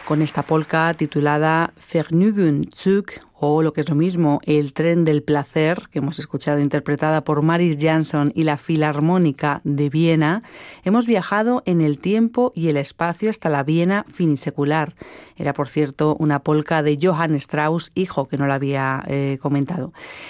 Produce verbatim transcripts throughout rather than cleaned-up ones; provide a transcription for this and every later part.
con esta polka titulada Vergnügungszug, o lo que es lo mismo, El tren del placer, que hemos escuchado interpretada por Maris Jansson y la Filarmónica de Viena. Hemos viajado en el tiempo y el espacio hasta la Viena finisecular. Era, por cierto, una polka de Johann Strauss, hijo, que no la había eh, comentado.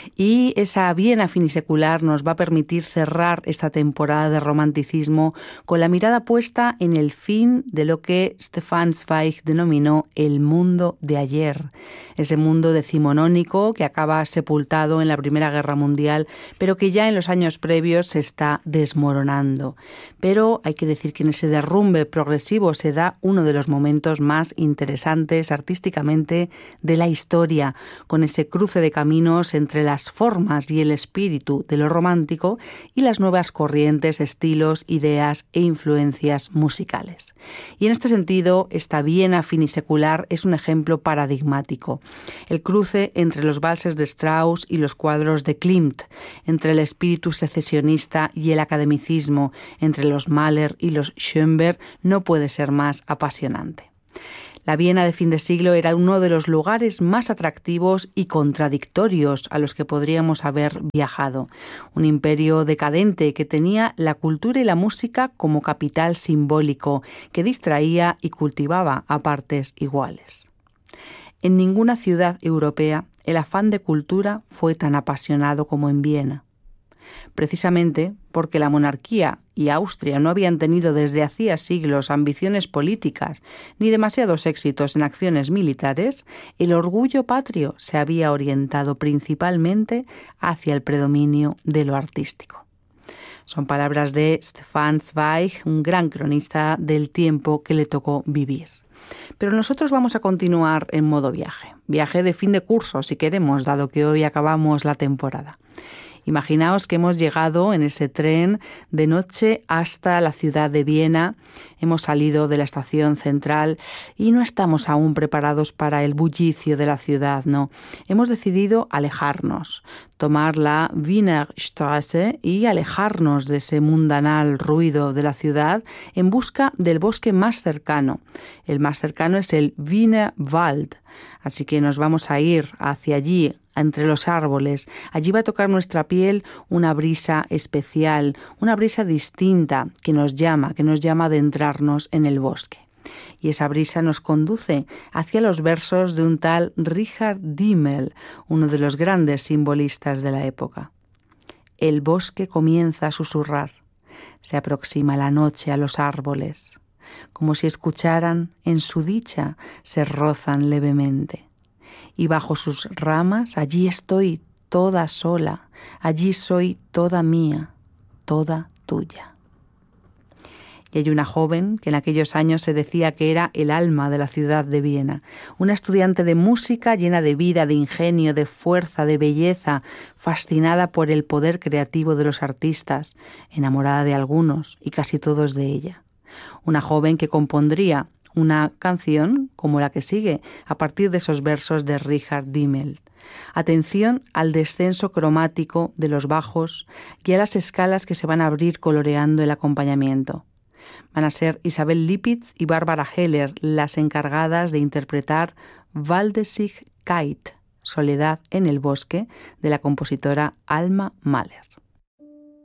Y esa Viena finisecular nos va a permitir cerrar esta temporada de romanticismo con la mirada puesta en el fin de lo que Stefan Zweig denominó el mundo de ayer. Ese mundo decimonónico que acaba sepultado en la Primera Guerra Mundial, pero que ya en los años previos se está desmoronando. Pero hay que decir que en ese derrumbe progresivo se da uno de los momentos más interesantes artísticamente de la historia, con ese cruce de caminos entre las formas y el espíritu de lo romántico y las nuevas corrientes, estilos, ideas e influencias musicales. Y en este sentido, esta Viena finisecular es un ejemplo paradigmático. El cruce entre los valses de Strauss y los cuadros de Klimt, entre el espíritu secesionista y el academicismo, entre los Mahler y los Schönberg, no puede ser más apasionante. La Viena de fin de siglo era uno de los lugares más atractivos y contradictorios a los que podríamos haber viajado. Un imperio decadente que tenía la cultura y la música como capital simbólico, que distraía y cultivaba a partes iguales. En ninguna ciudad europea el afán de cultura fue tan apasionado como en Viena. Precisamente porque la monarquía y Austria no habían tenido desde hacía siglos ambiciones políticas ni demasiados éxitos en acciones militares, el orgullo patrio se había orientado principalmente hacia el predominio de lo artístico. Son palabras de Stefan Zweig, un gran cronista del tiempo que le tocó vivir. Pero nosotros vamos a continuar en modo viaje, viaje de fin de curso si queremos, dado que hoy acabamos la temporada. Imaginaos que hemos llegado en ese tren de noche hasta la ciudad de Viena, hemos salido de la estación central y no estamos aún preparados para el bullicio de la ciudad, no. Hemos decidido alejarnos, tomar la Wiener Straße y alejarnos de ese mundanal ruido de la ciudad en busca del bosque más cercano. El más cercano es el Wiener Wald, así que nos vamos a ir hacia allí, entre los árboles. Allí va a tocar nuestra piel una brisa especial, una brisa distinta que nos llama, que nos llama a adentrarnos en el bosque. Y esa brisa nos conduce hacia los versos de un tal Richard Dimmel, uno de los grandes simbolistas de la época. El bosque comienza a susurrar, se aproxima la noche a los árboles, como si escucharan en su dicha, se rozan levemente. Y bajo sus ramas, allí estoy toda sola, allí soy toda mía, toda tuya. Y hay una joven que en aquellos años se decía que era el alma de la ciudad de Viena, una estudiante de música llena de vida, de ingenio, de fuerza, de belleza, fascinada por el poder creativo de los artistas, enamorada de algunos y casi todos de ella. Una joven que compondría una canción como la que sigue, a partir de esos versos de Richard Dimmel. Atención al descenso cromático de los bajos y a las escalas que se van a abrir coloreando el acompañamiento. Van a ser Isabel Lipitz y Barbara Heller las encargadas de interpretar Waldseligkeit, Soledad en el bosque, de la compositora Alma Mahler.